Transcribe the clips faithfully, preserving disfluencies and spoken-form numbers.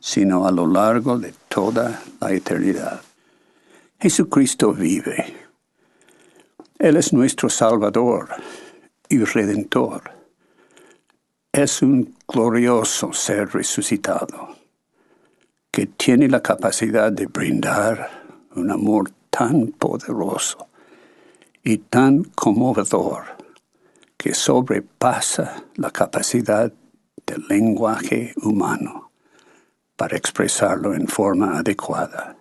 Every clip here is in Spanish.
sino a lo largo de toda la eternidad. Jesucristo vive. Él es nuestro Salvador y Redentor. Es un glorioso ser resucitado que tiene la capacidad de brindar un amor tan poderoso y tan conmovedor que sobrepasa la capacidad del lenguaje humano para expresarlo en forma adecuada.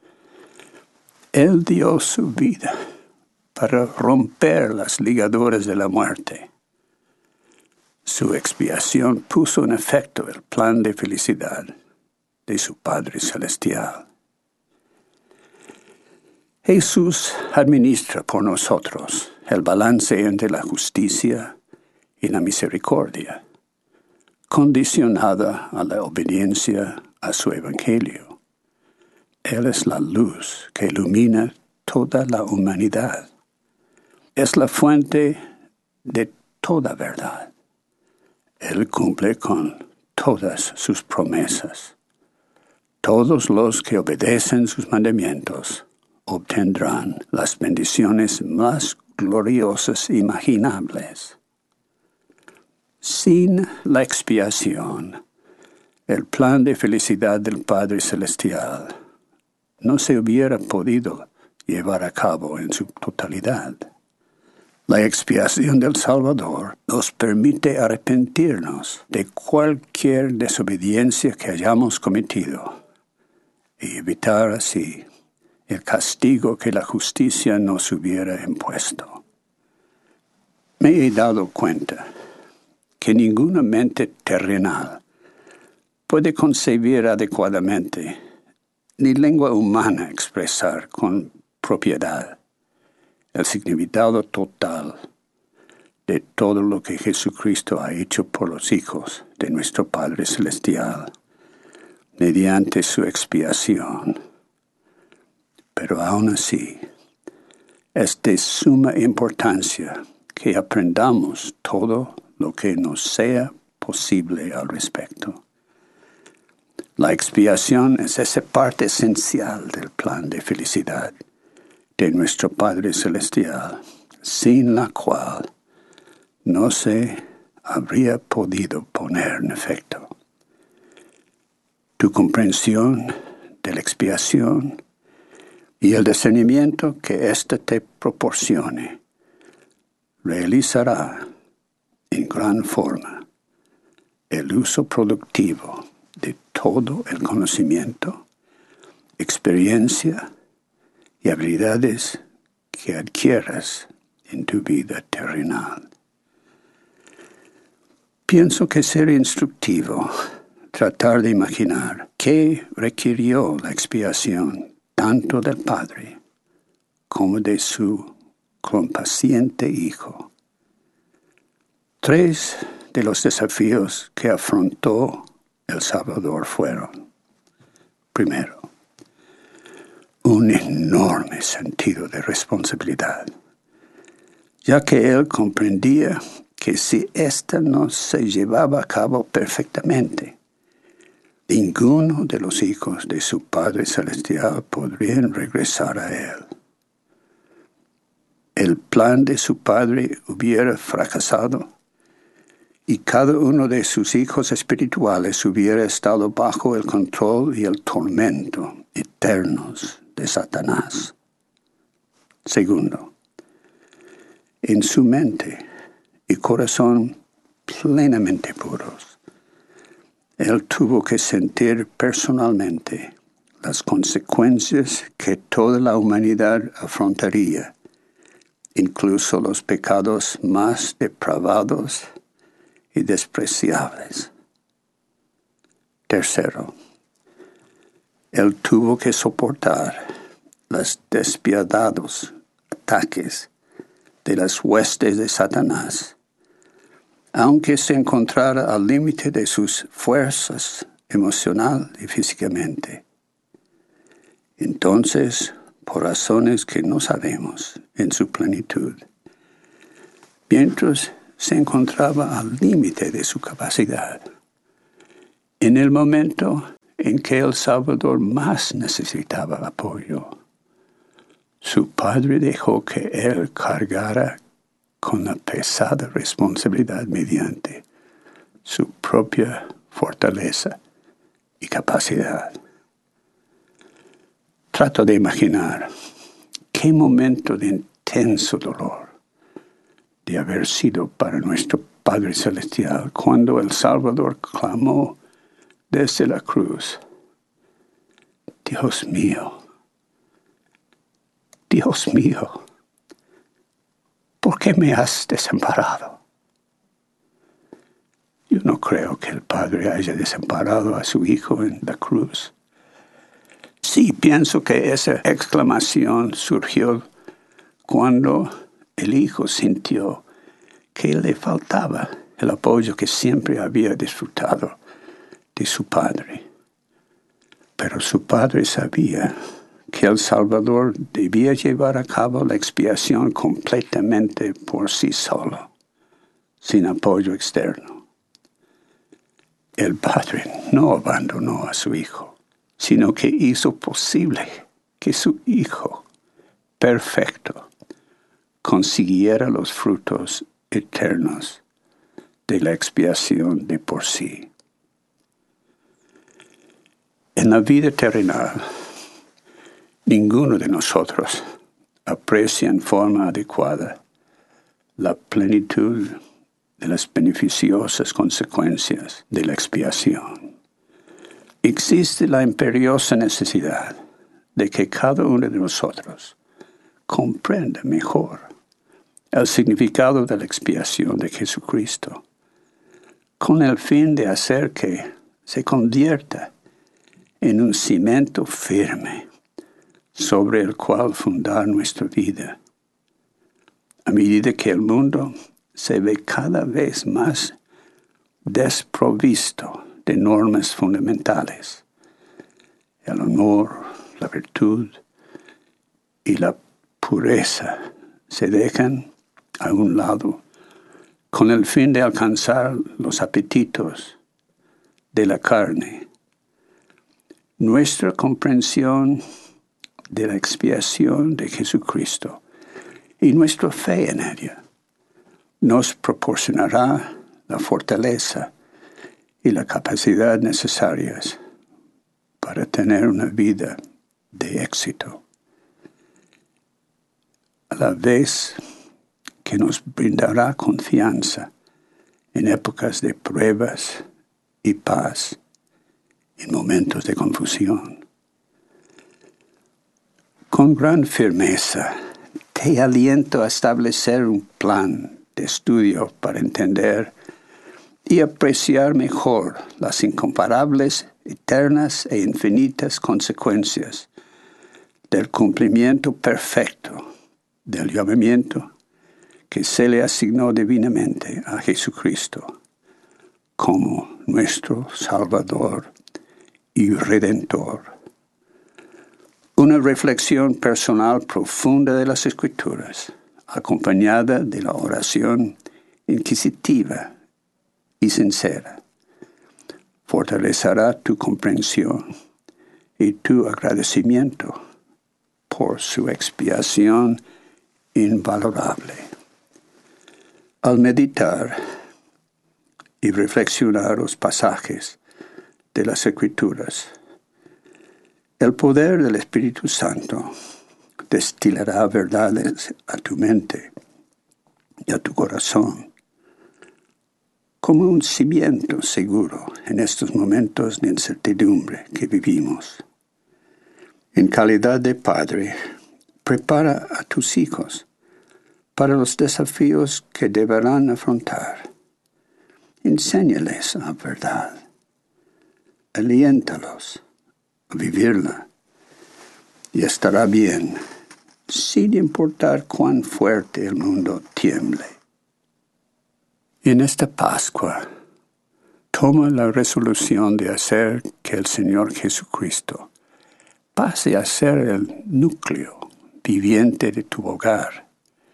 Él dio su vida para romper las ligaduras de la muerte. Su expiación puso en efecto el plan de felicidad de su Padre Celestial. Jesús administra por nosotros el balance entre la justicia y la misericordia, condicionada a la obediencia a su Evangelio. Él es la luz que ilumina toda la humanidad. Es la fuente de toda verdad. Él cumple con todas sus promesas. Todos los que obedecen sus mandamientos obtendrán las bendiciones más gloriosas imaginables. Sin la expiación, el plan de felicidad del Padre Celestial no se hubiera podido llevar a cabo en su totalidad. La expiación del Salvador nos permite arrepentirnos de cualquier desobediencia que hayamos cometido y evitar así el castigo que la justicia nos hubiera impuesto. Me he dado cuenta que ninguna mente terrenal puede concebir adecuadamente, ni lengua humana expresar con propiedad el significado total de todo lo que Jesucristo ha hecho por los hijos de nuestro Padre Celestial mediante su expiación. Pero aún así, es de suma importancia que aprendamos todo lo que nos sea posible al respecto. La expiación es esa parte esencial del plan de felicidad de nuestro Padre Celestial, sin la cual no se habría podido poner en efecto. Tu comprensión de la expiación y el discernimiento que ésta te proporcione realizará en gran forma el uso productivo de todo el conocimiento, experiencia y habilidades que adquieras en tu vida terrenal. Pienso que sería instructivo tratar de imaginar qué requirió la expiación tanto del Padre como de su compaciente Hijo. Tres de los desafíos que afrontó el Salvador fueron: primero, un enorme sentido de responsabilidad, ya que él comprendía que si ésta no se llevaba a cabo perfectamente, ninguno de los hijos de su Padre Celestial podrían regresar a él. El plan de su Padre hubiera fracasado y cada uno de sus hijos espirituales hubiera estado bajo el control y el tormento eternos de Satanás. Segundo, en su mente y corazón plenamente puros, él tuvo que sentir personalmente las consecuencias que toda la humanidad afrontaría, incluso los pecados más depravados y despreciables. Tercero, él tuvo que soportar los despiadados ataques de las huestes de Satanás, aunque se encontrara al límite de sus fuerzas emocional y físicamente. Entonces, por razones que no sabemos en su plenitud, mientras se encontraba al límite de su capacidad, en el momento en que el Salvador más necesitaba apoyo. Su padre dejó que él cargara con la pesada responsabilidad mediante su propia fortaleza y capacidad. Trato de imaginar qué momento de intenso dolor de haber sido para nuestro Padre Celestial cuando el Salvador clamó desde la cruz: Dios mío, Dios mío, ¿por qué me has desamparado? Yo no creo que el Padre haya desamparado a su Hijo en la cruz. Sí, pienso que esa exclamación surgió cuando el Hijo sintió que le faltaba el apoyo que siempre había disfrutado de su Padre. Pero su Padre sabía que el Salvador debía llevar a cabo la expiación completamente por sí solo, sin apoyo externo. El Padre no abandonó a su Hijo, sino que hizo posible que su Hijo perfecto consiguiera los frutos eternos de la expiación de por sí. En la vida terrenal, ninguno de nosotros aprecia en forma adecuada la plenitud de las beneficiosas consecuencias de la expiación. Existe la imperiosa necesidad de que cada uno de nosotros comprenda mejor el significado de la expiación de Jesucristo, con el fin de hacer que se convierta en un cimiento firme sobre el cual fundar nuestra vida. A medida que el mundo se ve cada vez más desprovisto de normas fundamentales, el honor, la virtud y la pureza se dejan a un lado con el fin de alcanzar los apetitos de la carne. Nuestra comprensión de la expiación de Jesucristo y nuestra fe en ella nos proporcionará la fortaleza y la capacidad necesarias para tener una vida de éxito, a la vez que nos brindará confianza en épocas de pruebas y paz en momentos de confusión. Con gran firmeza te aliento a establecer un plan de estudio para entender y apreciar mejor las incomparables, eternas e infinitas consecuencias del cumplimiento perfecto del llamamiento que se le asignó divinamente a Jesucristo como nuestro Salvador y Redentor. Una reflexión personal profunda de las Escrituras, acompañada de la oración inquisitiva y sincera, fortalecerá tu comprensión y tu agradecimiento por su expiación invalorable. Al meditar y reflexionar los pasajes de las Escrituras, el poder del Espíritu Santo destilará verdades a tu mente y a tu corazón como un cimiento seguro en estos momentos de incertidumbre que vivimos. En calidad de padre, prepara a tus hijos para los desafíos que deberán afrontar. Enséñales la verdad. Aliéntalos a vivirla y estará bien, sin importar cuán fuerte el mundo tiemble. En esta Pascua, toma la resolución de hacer que el Señor Jesucristo pase a ser el núcleo viviente de tu hogar.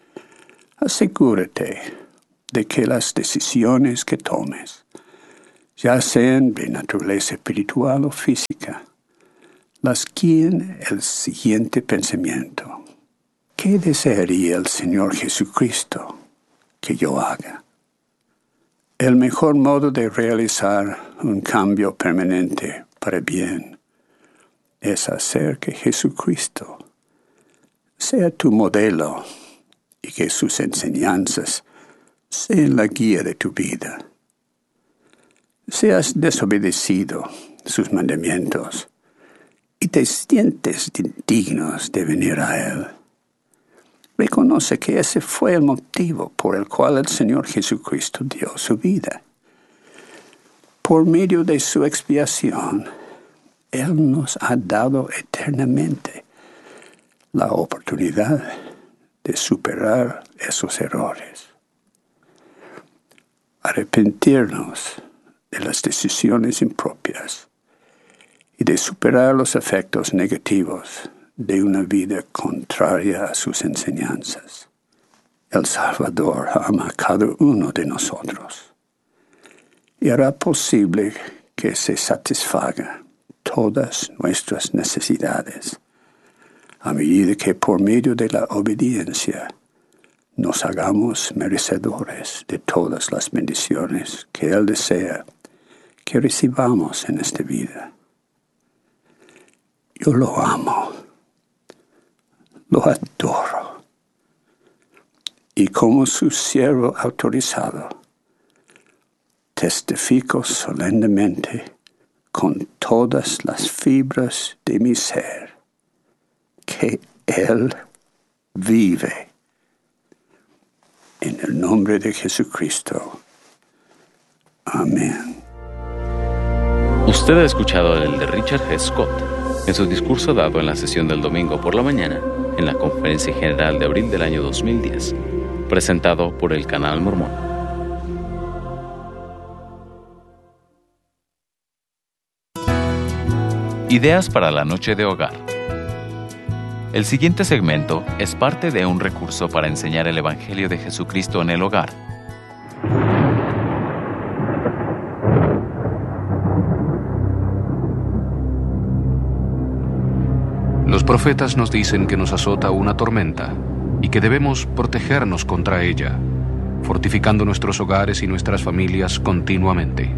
Asegúrate de que las decisiones que tomes ya sean de naturaleza espiritual o física, las guíen el siguiente pensamiento. ¿Qué desearía el Señor Jesucristo que yo haga? El mejor modo de realizar un cambio permanente para bien es hacer que Jesucristo sea tu modelo y que sus enseñanzas sean la guía de tu vida. Si has desobedecido sus mandamientos y te sientes indignos de venir a Él, reconoce que ese fue el motivo por el cual el Señor Jesucristo dio su vida. Por medio de su expiación, Él nos ha dado eternamente la oportunidad de superar esos errores. Arrepentirnos de las decisiones impropias y de superar los efectos negativos de una vida contraria a sus enseñanzas. El Salvador ama a cada uno de nosotros y hará posible que se satisfaga todas nuestras necesidades, a medida que por medio de la obediencia nos hagamos merecedores de todas las bendiciones que Él desea que recibamos en esta vida. Yo lo amo, lo adoro, y como su siervo autorizado, testifico solemnemente con todas las fibras de mi ser que Él vive. En el nombre de Jesucristo. Amén. Usted ha escuchado el de Richard G. Scott en su discurso dado en la sesión del domingo por la mañana en la Conferencia General de abril del año dos mil diez, presentado por el Canal Mormón. Ideas para la noche de hogar. El siguiente segmento es parte de un recurso para enseñar el Evangelio de Jesucristo en el hogar. Los profetas nos dicen que nos azota una tormenta y que debemos protegernos contra ella, fortificando nuestros hogares y nuestras familias continuamente.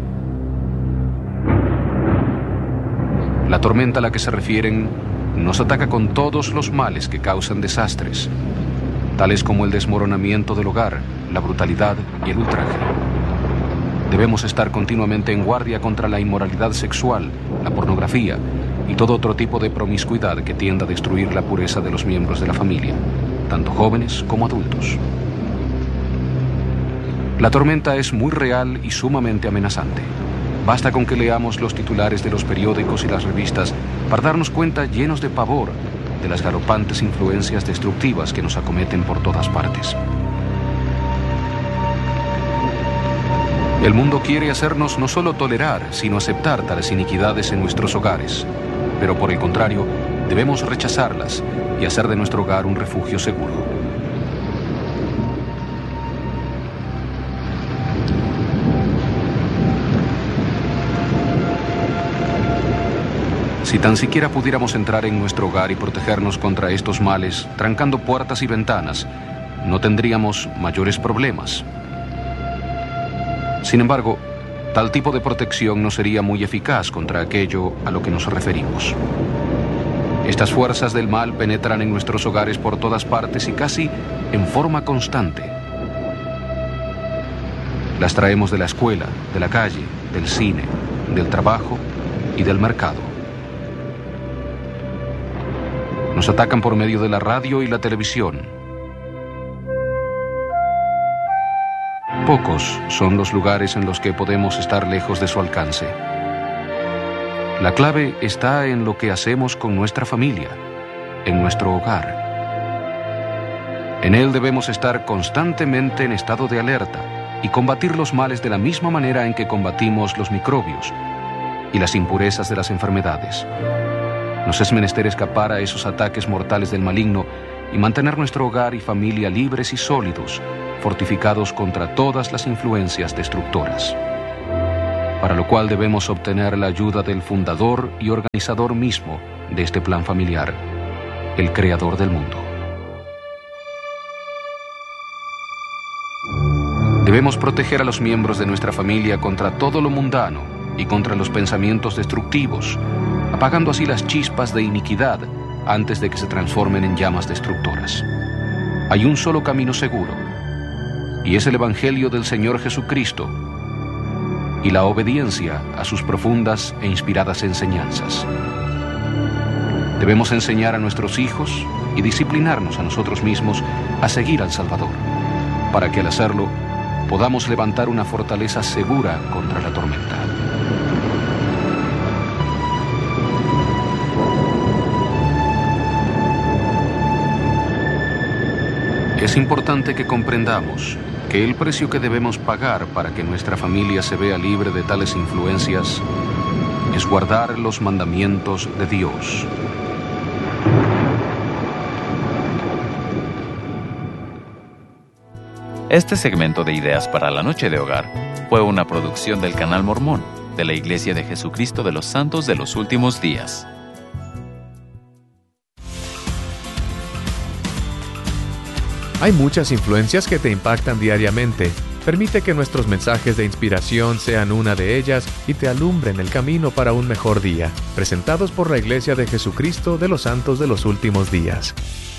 La tormenta a la que se refieren nos ataca con todos los males que causan desastres, tales como el desmoronamiento del hogar, la brutalidad y el ultraje. Debemos estar continuamente en guardia contra la inmoralidad sexual, la pornografía y todo otro tipo de promiscuidad que tienda a destruir la pureza de los miembros de la familia, tanto jóvenes como adultos. La tormenta es muy real y sumamente amenazante. Basta con que leamos los titulares de los periódicos y las revistas para darnos cuenta, llenos de pavor, de las galopantes influencias destructivas que nos acometen por todas partes. El mundo quiere hacernos no solo tolerar, sino aceptar tales iniquidades en nuestros hogares. Pero por el contrario, debemos rechazarlas y hacer de nuestro hogar un refugio seguro. Si tan siquiera pudiéramos entrar en nuestro hogar y protegernos contra estos males, trancando puertas y ventanas, no tendríamos mayores problemas. Sin embargo, tal tipo de protección no sería muy eficaz contra aquello a lo que nos referimos. Estas fuerzas del mal penetran en nuestros hogares por todas partes y casi en forma constante. Las traemos de la escuela, de la calle, del cine, del trabajo y del mercado. Nos atacan por medio de la radio y la televisión. Pocos son los lugares en los que podemos estar lejos de su alcance. La clave está en lo que hacemos con nuestra familia, en nuestro hogar. En él debemos estar constantemente en estado de alerta y combatir los males de la misma manera en que combatimos los microbios y las impurezas de las enfermedades. Nos es menester escapar a esos ataques mortales del maligno y mantener nuestro hogar y familia libres y sólidos, fortificados contra todas las influencias destructoras. para lo cual debemos obtener la ayuda del fundador y organizador mismo de este plan familiar, el Creador del mundo. Debemos proteger a los miembros de nuestra familia contra todo lo mundano y contra los pensamientos destructivos, apagando así las chispas de iniquidad antes de que se transformen en llamas destructoras. Hay un solo camino seguro, y es el Evangelio del Señor Jesucristo y la obediencia a sus profundas e inspiradas enseñanzas. Debemos enseñar a nuestros hijos y disciplinarnos a nosotros mismos a seguir al Salvador, para que al hacerlo podamos levantar una fortaleza segura contra la tormenta. Es importante que comprendamos que el precio que debemos pagar para que nuestra familia se vea libre de tales influencias es guardar los mandamientos de Dios. Este segmento de Ideas para la Noche de Hogar fue una producción del Canal Mormón de la Iglesia de Jesucristo de los Santos de los Últimos Días. Hay muchas influencias que te impactan diariamente. Permite que nuestros mensajes de inspiración sean una de ellas y te alumbren el camino para un mejor día. Presentados por la Iglesia de Jesucristo de los Santos de los Últimos Días.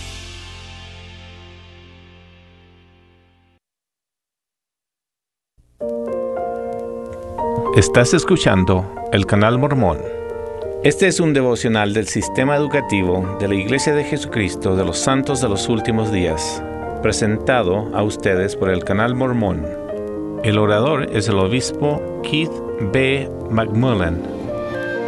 Estás escuchando el Canal Mormón. Este es un devocional del Sistema Educativo de la Iglesia de Jesucristo de los Santos de los Últimos Días, presentado a ustedes por el Canal Mormón. El orador es el obispo Keith B. McMullen.